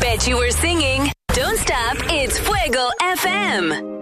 Bet you were singing. Don't stop, it's Fuego FM.